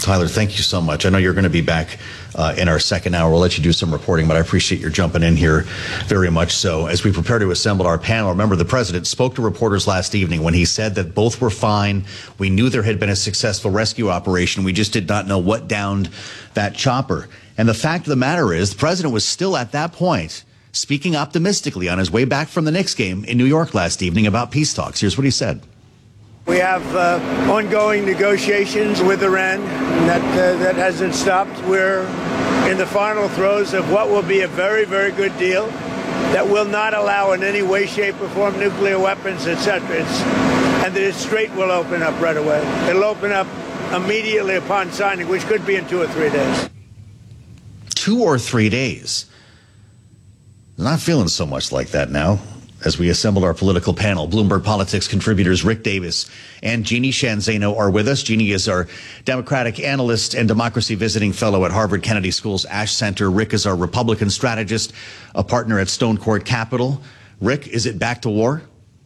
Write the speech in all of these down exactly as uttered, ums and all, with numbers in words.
Tyler, thank you so much. I know you're going to be back uh, in our second hour. We'll let you do some reporting, but I appreciate your jumping in here very much so. As we prepare to assemble our panel, remember the president spoke to reporters last evening when he said that both were fine. We knew there had been a successful rescue operation. We just did not know what downed that chopper. And the fact of the matter is, the president was still at that point speaking optimistically on his way back from the Knicks game in New York last evening about peace talks. Here's what he said. We have uh, ongoing negotiations with Iran that uh, that hasn't stopped. We're in the final throes of what will be a very, very good deal that will not allow in any way, shape, or form nuclear weapons, et cetera. It's, and the Strait will open up right away. It'll open up immediately upon signing, which could be in two or three days. Two or three days. Not feeling so much like that now. As we assembled our political panel, Bloomberg Politics contributors Rick Davis and Jeannie Sheehan Zaino are with us. Jeannie is our Democratic analyst and democracy visiting fellow at Harvard Kennedy School's Ash Center. Rick is our Republican strategist, a partner at Stone Court Capital. Rick, is it back to war?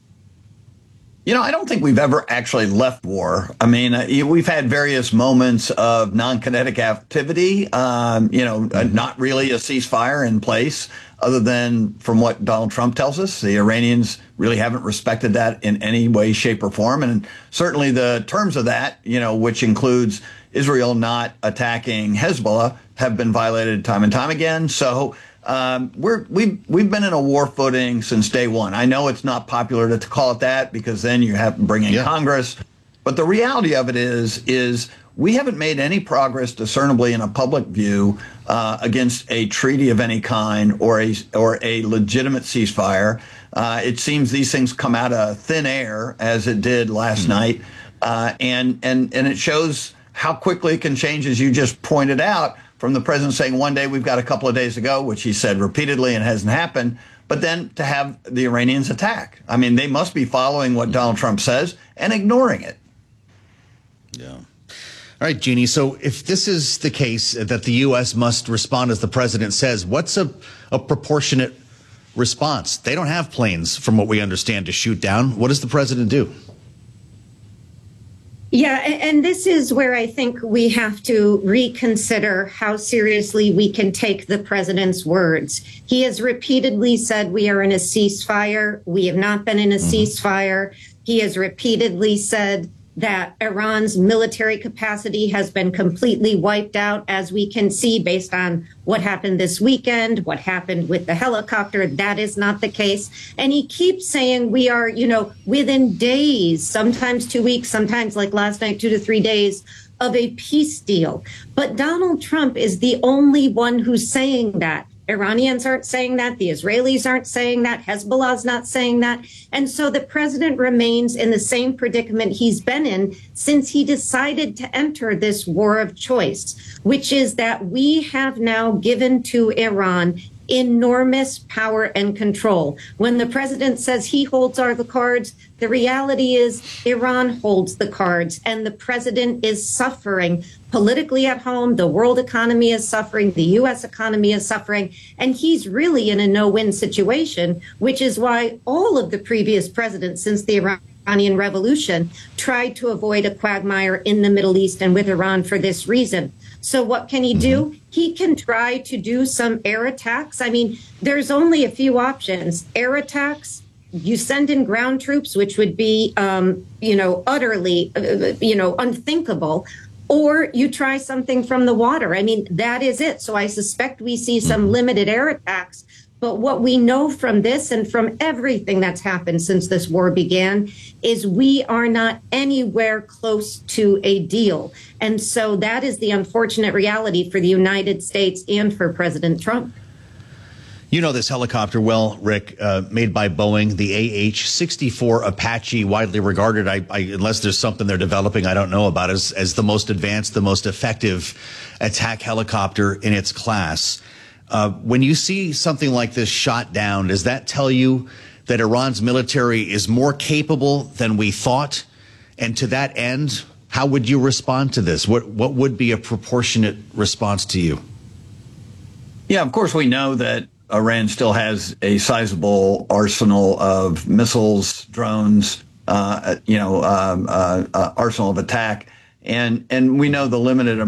You know, I don't think we've ever actually left war. I mean, uh, we've had various moments of non-kinetic activity, um, you know, uh, not really a ceasefire in place, other than from what Donald Trump tells us. The Iranians really haven't respected that in any way, shape, or form. And certainly the terms of that, you know, which includes Israel not attacking Hezbollah, have been violated time and time again. So Um, we're, we've, we've been in a war footing since day one. I know it's not popular to, to call it that because then you have to bring in yeah. Congress. But the reality of it is, is we haven't made any progress discernibly in a public view uh, against a treaty of any kind or a, or a legitimate ceasefire. Uh, it seems these things come out of thin air, as it did last mm-hmm. night. Uh, and, and, and it shows how quickly it can change, as you just pointed out, from the president saying one day we've got a couple of days to go, which he said repeatedly and hasn't happened, but then to have the Iranians attack. I mean, they must be following what Donald Trump says and ignoring it. Yeah. All right, Jeannie, so if this is the case that the U S must respond as the president says, what's a, a proportionate response? They don't have planes, from what we understand, to shoot down. What does the president do? Yeah, and this is where I think we have to reconsider how seriously we can take the president's words. He has repeatedly said we are in a ceasefire. We have not been in a mm-hmm. ceasefire. He has repeatedly said that Iran's military capacity has been completely wiped out, as we can see based on what happened this weekend, what happened with the helicopter. That is not the case. And he keeps saying we are, you know, within days, sometimes two weeks, sometimes like last night, two to three days of a peace deal. But Donald Trump is the only one who's saying that. Iranians aren't saying that. The Israelis aren't saying that. Hezbollah's not saying that. And so the president remains in the same predicament he's been in since he decided to enter this war of choice, which is that we have now given to Iran enormous power and control. When the president says he holds all the cards, the reality is Iran holds the cards, and the president is suffering politically at home. The world economy is suffering. The U S economy is suffering. And he's really in a no-win situation, which is why all of the previous presidents since the Iranian Revolution tried to avoid a quagmire in the Middle East and with Iran for this reason. So what can he do? He can try to do some air attacks. I mean, there's only a few options. Air attacks, you send in ground troops, which would be, um, you know, utterly, uh, you know, unthinkable. Or you try something from the water. I mean, that is it. So I suspect we see some limited air attacks. But what we know from this and from everything that's happened since this war began is we are not anywhere close to a deal. And so that is the unfortunate reality for the United States and for President Trump. You know this helicopter well, Rick, uh, made by Boeing, the A H sixty-four Apache, widely regarded, I, I, unless there's something they're developing I don't know about, as, as the most advanced, the most effective attack helicopter in its class. Uh, when you see something like this shot down, does that tell you that Iran's military is more capable than we thought? And to that end, how would you respond to this? What, what would be a proportionate response to you? Yeah, of course, we know that Iran still has a sizable arsenal of missiles, drones, uh, you know, um, uh, uh, arsenal of attack. And, and we know the limited